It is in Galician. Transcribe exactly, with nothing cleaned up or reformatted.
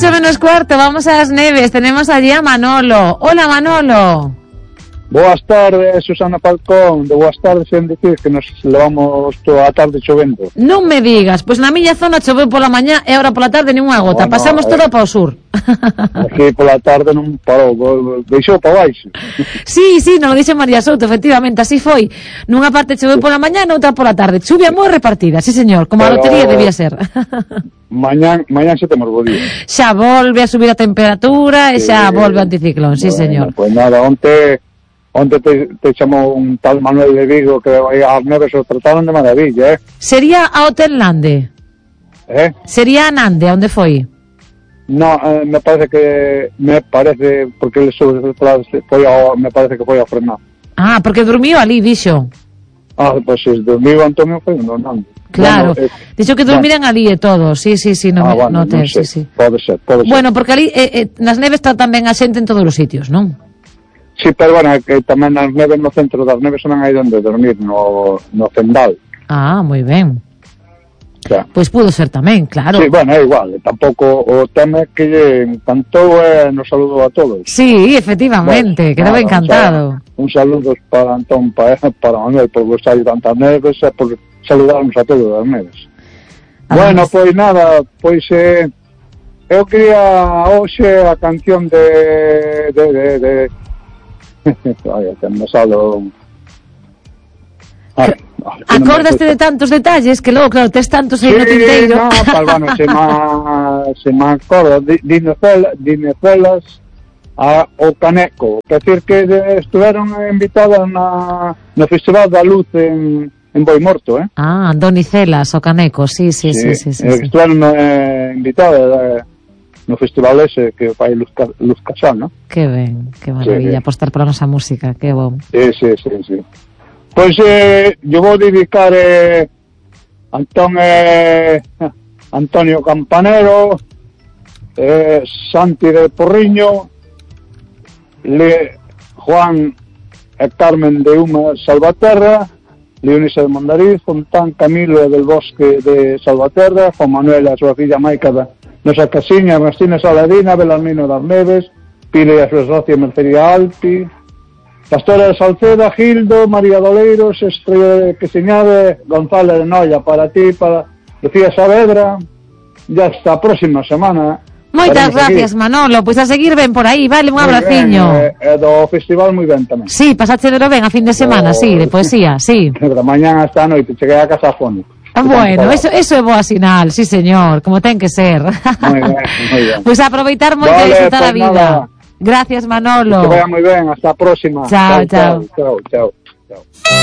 ocho menos cuarto, vamos a las Neves. Tenemos allí a Manolo. Hola, Manolo. Boas tardes, Susana Falcón. De boas tardes, sen dicir que nos levamos toda a tarde chovendo. Non me digas, pois na miña zona choveu pola mañá e agora pola tarde nin unha gota. Bueno, Pasamos eh, todo para o sur. Aquí pola tarde non parou, deixou para baixo. Sí, sí, non lo dixe María Souto, efectivamente, así foi. Nunha parte choveu pola mañá, noutra pola tarde. Chuvia moi repartida, sí señor, como a Pero... lotería debía ser. Mañán, mañán se temos bo día. Xa volve a subir a temperatura e xa Sí, volve o anticiclón, sí bueno, señor. Pois pues nada, onte onte te, te chamou un tal Manuel de Vigo que vai ás Neves, o trataron de maravilla, eh? Sería a Hotel Nande. Eh? Sería a Nande, onde foi? No, eh, me parece que me parece porque ele sobre foi ao, me parece que foi a frenar. Ah, porque dormiu ali, dixo. Ah, pois pues, se dormiu Antonio foi no Nande. Claro, bueno, eh, dixo que dormiran bueno. ali e todo, sí, sí, sí, no, ah, me, bueno, no te, non sei, sí, sí. Pode ser, pode ser. Bueno, porque ali eh, eh, nas Neves está tamén a xente en todos os sitios, non? Sí, pero bueno, que tamén nas Neves, no centro das Neves non hai onde dormir, no, no Cendal. Ah, moi ben. O sea, pois pudo ser tamén, claro. Sí, bueno, é igual, tampouco o tema que lle encantou e nos saludo a todos. Sí, efectivamente, bueno, quedaba nada, encantado. Un, un saludo para Antón, para, para Manuel, por gustar de tantas Neves e por saludarnos a todos das Neves. Ah, bueno, pois nada, pois eh, eu quería hoxe a canción de... de, de, de Ay, que me salo... Ay, Acordaste de tantos detalles que logo, claro, tes tantos aí sí, no tinteiro. No, pues, bueno, se me se me acorda Dinezuelas, Dinezuelas a o Caneco, que decir que estuveron invitadas na no Festival da Luz en en Boimorto, eh? Ah, Donicelas o Caneco, sí, sí, sí, sí, sí, sí, sí. Estuveron eh, invitadas eh, no festival ese que fai Luz, Luz Casal, ¿no? Que ben, que maravilla, sí, apostar pola nosa música, que bom. Sí, sí, sí, sí. Pois eh, yo vou dedicar eh, Antón, eh, Antonio Campanero, eh, Santi de Porriño, Le, Juan e Carmen de Uma Salvaterra, Leonisa de Mondariz, Fontán Camilo del Bosque de Salvaterra, Juan Manuel a súa filla Maica da nosa casiña, Ernestina Saladina, Belarmino das Neves, Pile e a súa socia Mercería Alpi, Pastora de Salceda, Gildo, María Doleiros, Estrella de Queseñade, González de Noia, para ti, para Lucía Saavedra, ya hasta a próxima semana. Moitas gracias, Manolo, pois pues a seguir ben por aí, vale, un abraciño. E eh, eh, do festival moi ben tamén. Sí, pasáchelo ben a fin de semana, o... sí, de poesía, sí. De mañana hasta a noite, cheguei a casa a fondo. Bueno, eso, eso é boa sinal, sí señor, como ten que ser. Moi ben, moi ben. Pois pues aproveitar moito vale, e disfrutar pues a vida. Nada. Gracias, Manolo. Que vaya moi ben, hasta a próxima. Chao, chao. Chao, chao. chao.